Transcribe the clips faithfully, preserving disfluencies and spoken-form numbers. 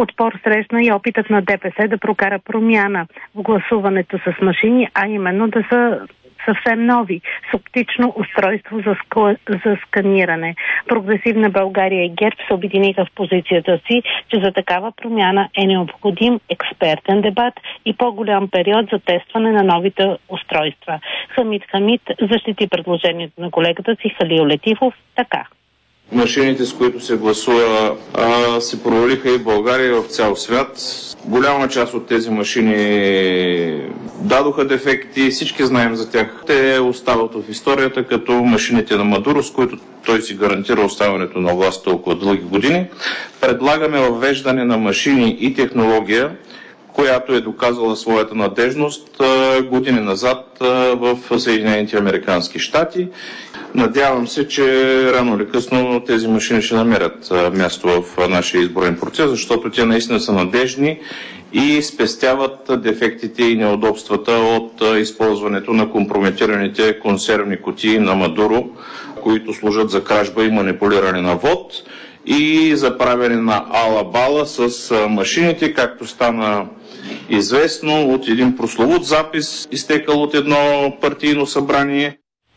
Отпор срещна и опитът на ДПС да прокара промяна в гласуването с машини, а именно да са съвсем нови, с оптично устройство за, скла... за сканиране. Прогресивна България и ГЕРБ се обединиха в позицията си, че за такава промяна е необходим експертен дебат и по-голям период за тестване на новите устройства. Хамид Хамид защити предложението на колегата си Халил Летифов така. Машините, с които се гласува, а, се провалиха и в България, и в цял свят. Голяма част от тези машини дадоха дефекти, всички знаем за тях. Те остават в историята като машините на Мадуро, с които той си гарантира оставането на власт толкова дълги години. Предлагаме въвеждане на машини и технология, която е доказала своята надежност години назад в Съединените американски щати. Надявам се, че рано или късно тези машини ще намерят място в нашия изборен процес, защото те наистина са надежни и спестяват дефектите и неудобствата от използването на компрометираните консервни кутии на Мадуро, които служат за кражба и манипулиране на вод и за правене на ала-бала с машините, както стана известно от един прословут запис, изтекал от едно партийно събрание.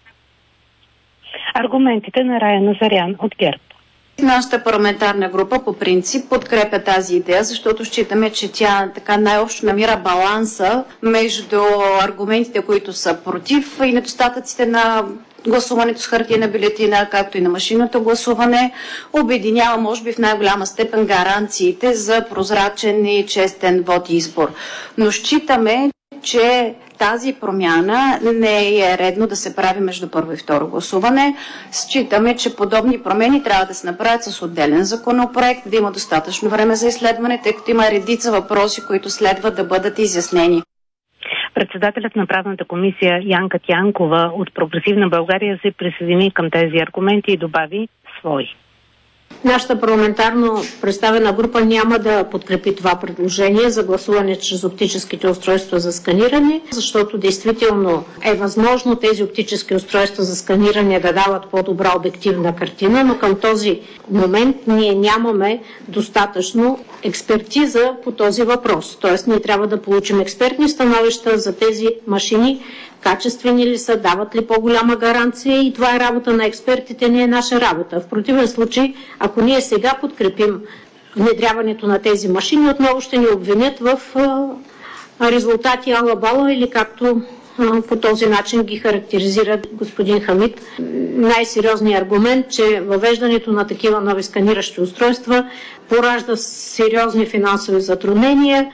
Аргументите на Рая Назарян от ГЕРБ. Нашата парламентарна група по принцип подкрепя тази идея, защото считаме, че тя така най-общо намира баланса между аргументите, които са против и недостатъците на гласуването с хартиена бюлетина, както и на машинното гласуване, обединява, може би в най-голяма степен, гаранциите за прозрачен и честен вод и избор. Но считаме, че тази промяна не е редно да се прави между първо и второ гласуване. Считаме, че подобни промени трябва да се направят с отделен законопроект, да има достатъчно време за изследване, тъй като има редица въпроси, които следва да бъдат изяснени. Председателят на правната комисия Янка Тянкова от Прогресивна България се присъедини към тези аргументи и добави свои. Нашата парламентарно представена група няма да подкрепи това предложение за гласуване чрез оптическите устройства за сканиране, защото действително е възможно тези оптически устройства за сканиране да дават по-добра обективна картина, но към този момент ние нямаме достатъчно експертиза по този въпрос. Тоест ние трябва да получим експертни становища за тези машини, качествени ли са, дават ли по-голяма гаранция, и това е работа на експертите, не е наша работа. В противен случай, ако ние сега подкрепим внедряването на тези машини, отново ще ни обвинят в а, резултати ала-бала или както а, по този начин ги характеризира господин Хамид. Най-сериозният аргумент, че въвеждането на такива нови сканиращи устройства поражда сериозни финансови затруднения.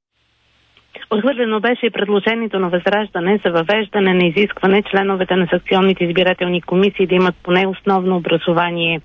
Отхвърлено беше и предложението на Възраждане за въвеждане на изискване членовете на секционните избирателни комисии да имат поне основно образование.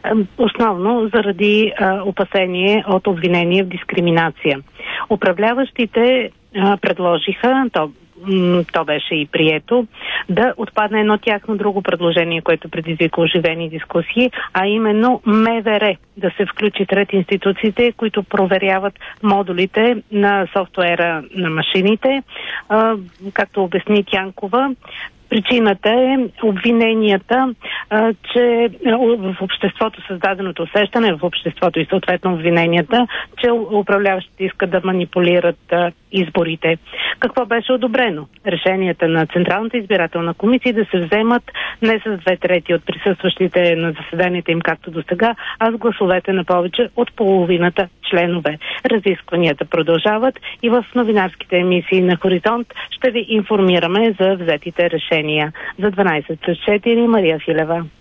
Основно заради а, опасение от обвинение в дискриминация. Управляващите а, предложиха, то, м- то беше и прието, да отпадне едно тяхно друго предложение, което предизвика оживени дискусии, а именно МВР да се включи сред институциите, които проверяват модулите на софтуера на машините. А, както обясни Тянкова, причината е обвиненията, а, че в обществото създаденото усещане, в обществото и съответно обвиненията, че управляващите искат да манипулират а, изборите. Какво беше одобрено? Решенията на Централната избирателна комисия да се вземат не с две трети от присъстващите на заседанията им, както до сега, а с гласовете на повече от половината членове. Разискванията продължават и в новинарските емисии на Хоризонт ще ви информираме за взетите решения. За дванайсет плюс четири Мария Филева.